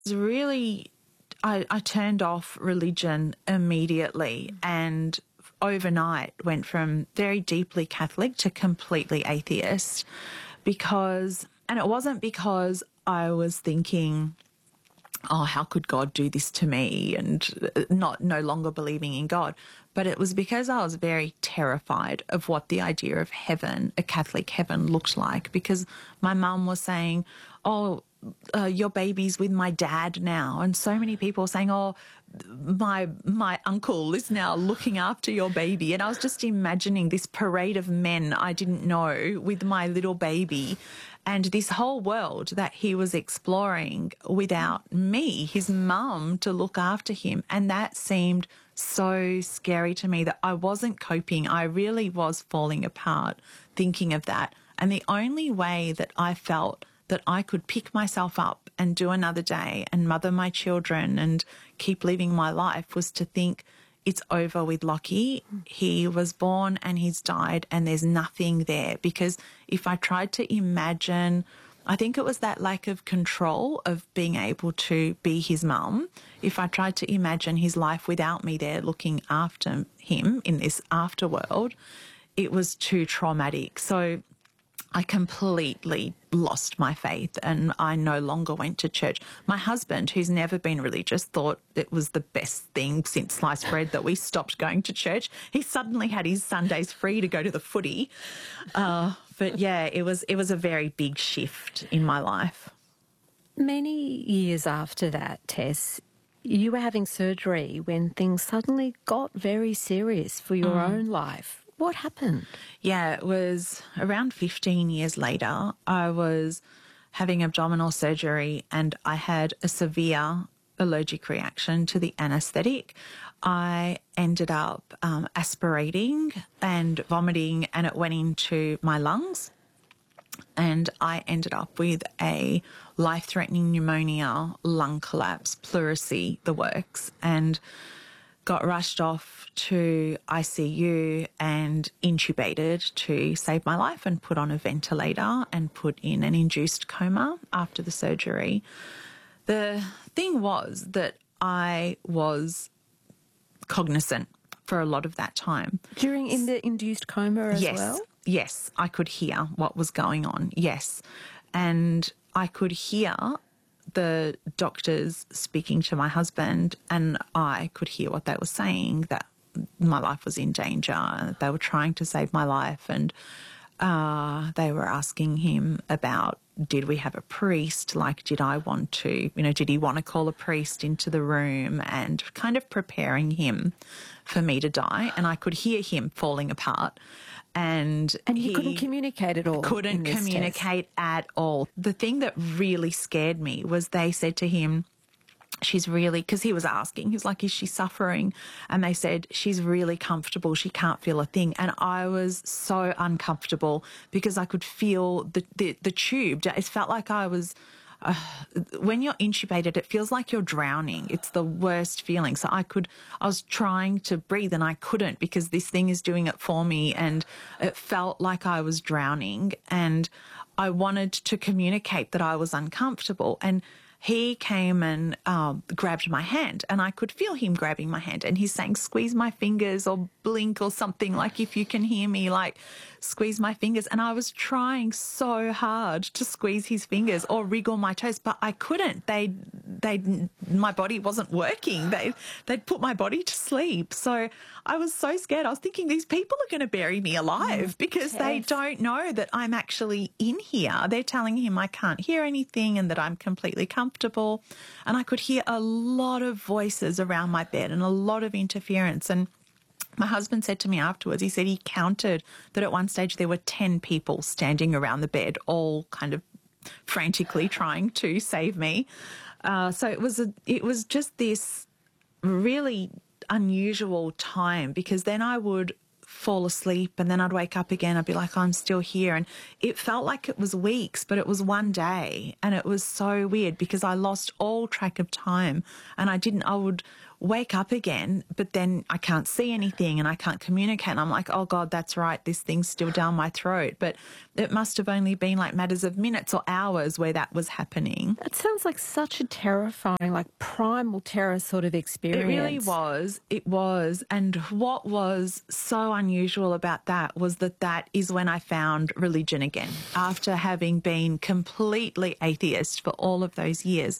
was really, I turned off religion immediately and overnight went from very deeply Catholic to completely atheist and it wasn't because I was thinking, oh, how could God do this to me, and no longer believing in God. But it was because I was very terrified of what the idea of heaven, a Catholic heaven, looked like, because my mum was saying, oh, your baby's with my dad now. And so many people were saying, oh, my uncle is now looking after your baby. And I was just imagining this parade of men I didn't know with my little baby and this whole world that he was exploring without me, his mum, to look after him. And that seemed so scary to me that I wasn't coping. I really was falling apart thinking of that. And the only way that I felt that I could pick myself up and do another day and mother my children and keep living my life was to think, it's over with Lockie. He was born and he's died and there's nothing there. Because if I tried to imagine, I think it was that lack of control of being able to be his mum. If I tried to imagine his life without me there looking after him in this afterworld, it was too traumatic. So I completely lost my faith and I no longer went to church. My husband, who's never been religious, thought it was the best thing since sliced bread that we stopped going to church. He suddenly had his Sundays free to go to the footy. But yeah, it was a very big shift in my life. Many years after that, Tess, you were having surgery when things suddenly got very serious for your own life. What happened? Yeah, it was around 15 years later. I was having abdominal surgery and I had a severe allergic reaction to the anaesthetic. I ended up aspirating and vomiting and it went into my lungs. And I ended up with a life-threatening pneumonia, lung collapse, pleurisy, the works, and got rushed off to ICU and intubated to save my life and put on a ventilator and put in an induced coma after the surgery. The thing was that I was cognizant for a lot of that time. In the induced coma as well? Yes, I could hear what was going on, yes. And I could hear the doctors speaking to my husband and I could hear what they were saying, that my life was in danger. They were trying to save my life and they were asking him about, did we have a priest? Like, did I want to, did he want to call a priest into the room, and kind of preparing him for me to die. And I could hear him falling apart. And he couldn't communicate at all. Couldn't communicate at all. The thing that really scared me was they said to him, she's really, because he was asking, he was like, is she suffering? And they said, she's really comfortable. She can't feel a thing. And I was so uncomfortable because I could feel the tube. It felt like I was, when you're intubated, it feels like you're drowning. It's the worst feeling. So I was trying to breathe and I couldn't because this thing is doing it for me. And it felt like I was drowning and I wanted to communicate that I was uncomfortable. And he came and grabbed my hand and I could feel him grabbing my hand and he's saying, squeeze my fingers or blink or something, like if you can hear me, like squeeze my fingers. And I was trying so hard to squeeze his fingers or wriggle my toes, but I couldn't. My body wasn't working. They'd put my body to sleep. So I was so scared. I was thinking these people are going to bury me alive because they don't know that I'm actually in here. They're telling him I can't hear anything and that I'm completely comfortable. And I could hear a lot of voices around my bed and a lot of interference. And my husband said to me afterwards, he said he counted that at one stage there were 10 people standing around the bed, all kind of frantically trying to save me. So it was just this really unusual time because then I would fall asleep and then I'd wake up again. I'd be like, I'm still here. And it felt like it was weeks, but it was one day. And it was so weird because I lost all track of time and I would wake up again, but then I can't see anything and I can't communicate. And I'm like, oh God, that's right. This thing's still down my throat. But it must have only been like matters of minutes or hours where that was happening. That sounds like such a terrifying, like primal terror sort of experience. It really was. It was. And what was so unusual about that was that is when I found religion again. After having been completely atheist for all of those years,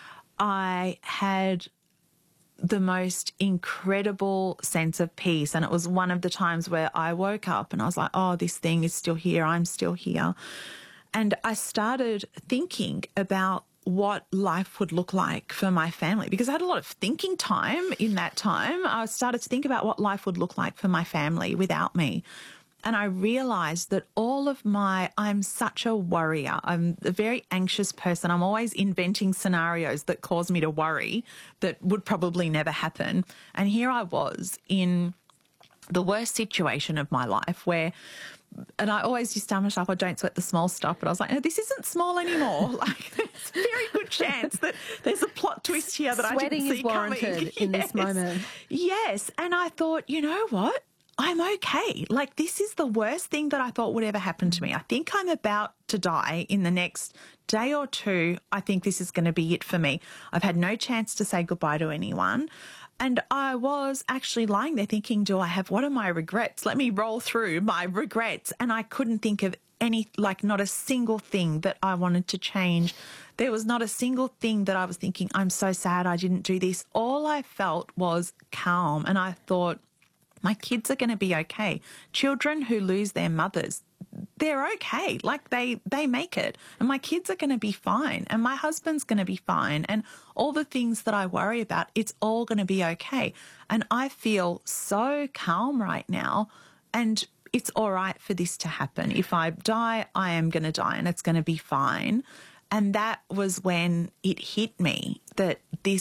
I had the most incredible sense of peace. And it was one of the times where I woke up and I was like, oh, this thing is still here. I'm still here. And I started thinking about what life would look like for my family because I had a lot of thinking time in that time. I started to think about what life would look like for my family without me. And I realized that I'm such a worrier. I'm a very anxious person. I'm always inventing scenarios that cause me to worry that would probably never happen. And here I was in the worst situation of my life and I always used to tell myself, I don't sweat the small stuff, but I was like, no, this isn't small anymore. Like, there's a very good chance that there's a plot twist here that Sweating I didn't see coming. is warranted in this moment. Yes. And I thought, you know what? I'm okay. Like, this is the worst thing that I thought would ever happen to me. I think I'm about to die in the next day or two. I think this is going to be it for me. I've had no chance to say goodbye to anyone. And I was actually lying there thinking, what are my regrets? Let me roll through my regrets. And I couldn't think of not a single thing that I wanted to change. There was not a single thing that I was thinking, I'm so sad I didn't do this. All I felt was calm. And I thought, my kids are going to be okay. Children who lose their mothers, they're okay. Like they make it. And my kids are going to be fine. And my husband's going to be fine. And all the things that I worry about, it's all going to be okay. And I feel so calm right now. And it's all right for this to happen. If I die, I am going to die and it's going to be fine. And that was when it hit me that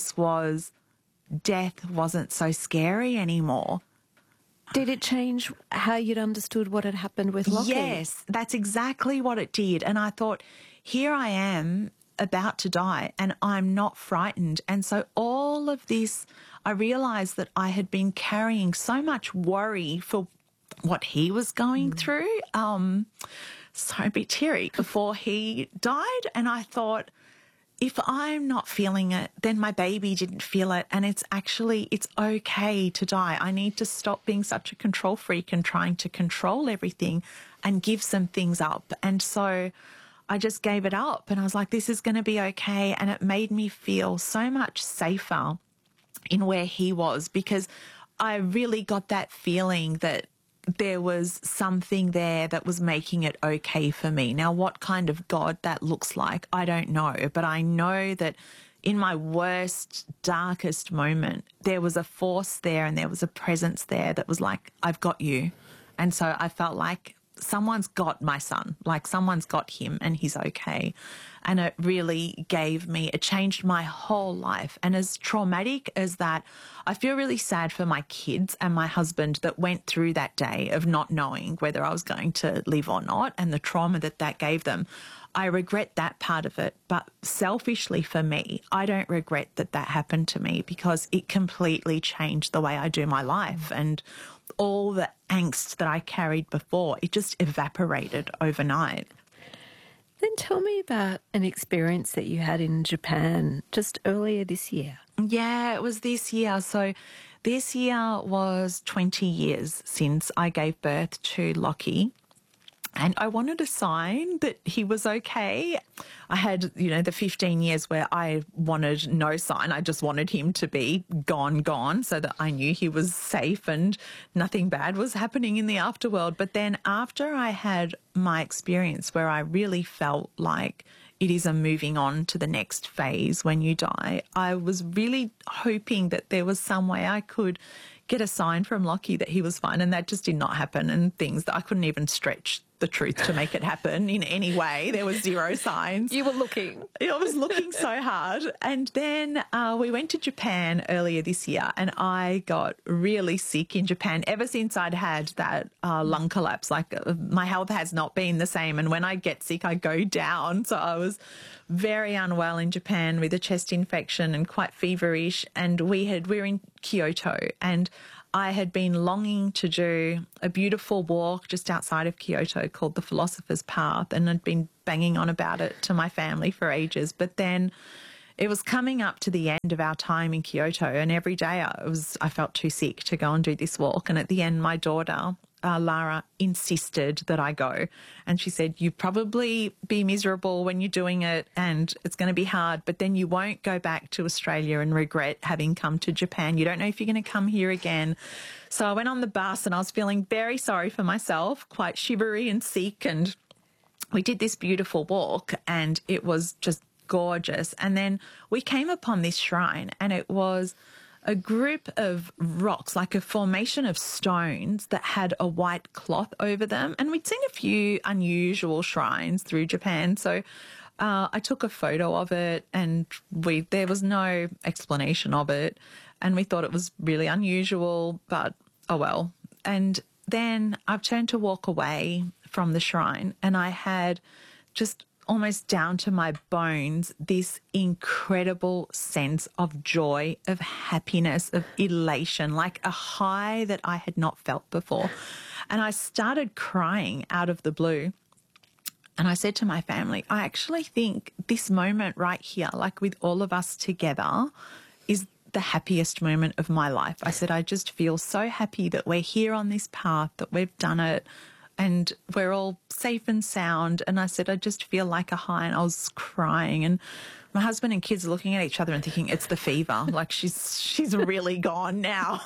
death wasn't so scary anymore. Did it change how you'd understood what had happened with Lockie? Yes, that's exactly what it did. And I thought, here I am about to die and I'm not frightened. And so all of this, I realised that I had been carrying so much worry for what he was going through. So a bit teary before he died. And I thought, if I'm not feeling it, then my baby didn't feel it. And it's okay to die. I need to stop being such a control freak and trying to control everything and give some things up. And so I just gave it up and I was like, this is going to be okay. And it made me feel so much safer in where he was because I really got that feeling that there was something there that was making it okay for me. Now, what kind of God that looks like, I don't know. But I know that in my worst, darkest moment, there was a force there and there was a presence there that was like, I've got you. And so I felt like someone's got my son, like someone's got him and he's okay. And it really it changed my whole life. And as traumatic as that, I feel really sad for my kids and my husband that went through that day of not knowing whether I was going to live or not and the trauma that gave them. I regret that part of it. But selfishly for me, I don't regret that happened to me because it completely changed the way I do my life. And all the angst that I carried before, it just evaporated overnight. Then tell me about an experience that you had in Japan just earlier this year. Yeah, it was this year. So this year was 20 years since I gave birth to Lockie. And I wanted a sign that he was okay. I had, the 15 years where I wanted no sign. I just wanted him to be gone, so that I knew he was safe and nothing bad was happening in the afterworld. But then after I had my experience where I really felt like it is a moving on to the next phase when you die, I was really hoping that there was some way I could get a sign from Lockie that he was fine, and that just did not happen, and things that I couldn't even stretch the truth to make it happen in any way. There was zero signs. You were looking. I was looking so hard. And then we went to Japan earlier this year, and I got really sick in Japan. Ever since I'd had that lung collapse, my health has not been the same. And when I get sick, I go down. So I was very unwell in Japan with a chest infection and quite feverish. And we were in Kyoto, and I had been longing to do a beautiful walk just outside of Kyoto called the Philosopher's Path, and I'd been banging on about it to my family for ages. But then it was coming up to the end of our time in Kyoto, and every day I felt too sick to go and do this walk. And at the end, my daughter, Lara, insisted that I go. And she said, you probably be miserable when you're doing it and it's going to be hard, but then you won't go back to Australia and regret having come to Japan. You don't know if you're going to come here again. So I went on the bus and I was feeling very sorry for myself, quite shivery and sick. And we did this beautiful walk and it was just gorgeous. And then we came upon this shrine, and it was a group of rocks, like a formation of stones that had a white cloth over them. And we'd seen a few unusual shrines through Japan. So I took a photo of it, and there was no explanation of it. And we thought it was really unusual, but oh well. And then I've turned to walk away from the shrine, and I had just almost down to my bones this incredible sense of joy, of happiness, of elation, like a high that I had not felt before. And I started crying out of the blue. And I said to my family, I actually think this moment right here, like with all of us together, is the happiest moment of my life. I said, I just feel so happy that we're here on this path, that we've done it, and we're all safe and sound. And I said, I just feel like a high. And I was crying. And my husband and kids are looking at each other and thinking, it's the fever. Like she's really gone now.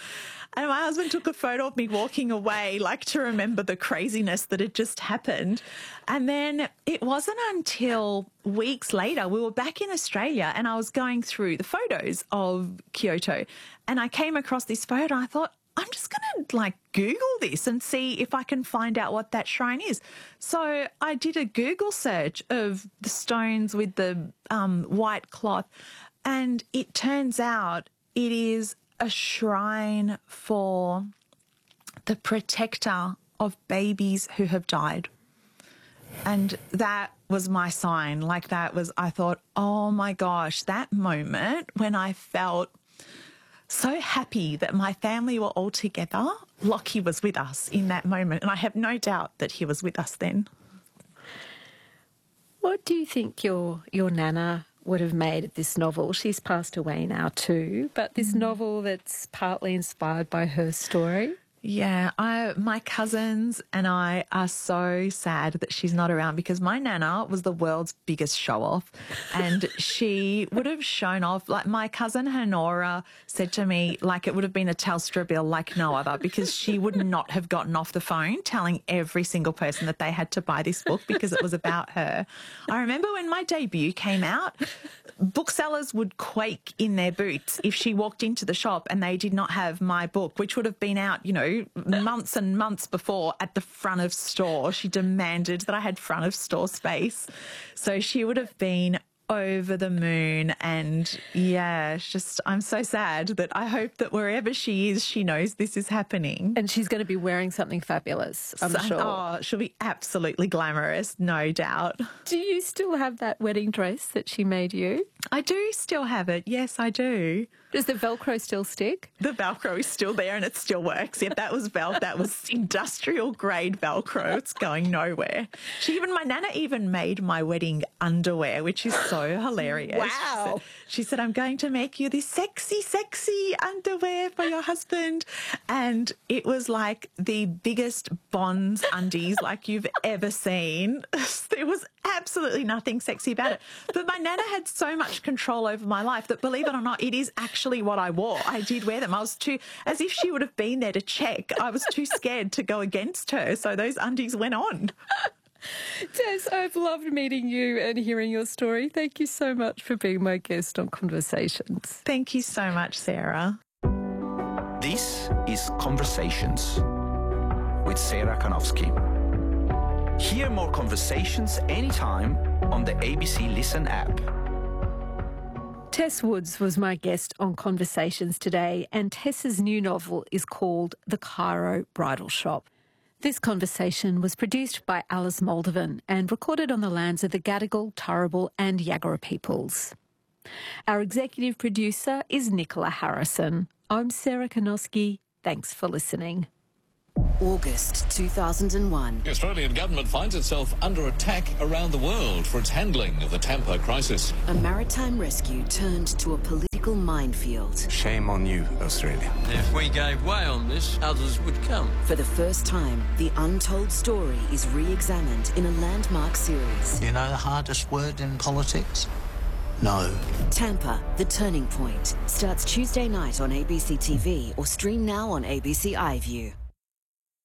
And my husband took a photo of me walking away, like to remember the craziness that had just happened. And then it wasn't until weeks later, we were back in Australia, and I was going through the photos of Kyoto, and I came across this photo. And I thought, I'm just going to Google this and see if I can find out what that shrine is. So I did a Google search of the stones with the white cloth, and it turns out it is a shrine for the protector of babies who have died. And that was my sign. I thought, oh my gosh, that moment when I felt so happy that my family were all together. Lockie was with us in that moment, and I have no doubt that he was with us then. What do you think your Nana would have made of this novel? She's passed away now too, but this novel that's partly inspired by her story? Yeah, my cousins and I are so sad that she's not around, because my Nana was the world's biggest show-off, and she would have shown off. Like my cousin Honora said to me, it would have been a Telstra bill like no other, because she would not have gotten off the phone telling every single person that they had to buy this book because it was about her. I remember when my debut came out, booksellers would quake in their boots if she walked into the shop and they did not have my book, which would have been out, months and months before at the front of store. She demanded that I had front of store space. So she would have been over the moon. And yeah, it's just, I'm so sad, that I hope that wherever she is, she knows this is happening. And she's going to be wearing something fabulous, I'm sure. Oh, she'll be absolutely glamorous, no doubt. Do you still have that wedding dress that she made you? I do still have it. Yes, I do. Does the Velcro still stick? The Velcro is still there and it still works. Yeah, that was industrial grade Velcro. It's going nowhere. My Nana even made my wedding underwear, which is so hilarious. Wow. She said, I'm going to make you this sexy, sexy underwear for your husband. And it was like the biggest Bonds undies like you've ever seen. There was absolutely nothing sexy about it. But my Nana had so much control over my life that, believe it or not, it is actually what I wore. I did wear them. I was as if she would have been there to check. I was too scared to go against her. So those undies went on. Tess, I've loved meeting you and hearing your story. Thank you so much for being my guest on Conversations. Thank you so much, Sarah. This is Conversations with Sarah Kanowski. Hear more conversations anytime on the ABC Listen app. Tess Woods was my guest on Conversations today, and Tess's new novel is called The Cairo Bridal Shop. This conversation was produced by Alice Moldovan and recorded on the lands of the Gadigal, Turrbal and Yagara peoples. Our executive producer is Nicola Harrison. I'm Sarah Konoski. Thanks for listening. August 2001. The Australian government finds itself under attack around the world for its handling of the Tampa crisis. A maritime rescue turned to a political minefield. Shame on you, Australia. If we gave way on this, others would come. For the first time, the untold story is re-examined in a landmark series. You know the hardest word in politics? No. Tampa, The Turning Point, starts Tuesday night on ABC TV or stream now on ABC iView.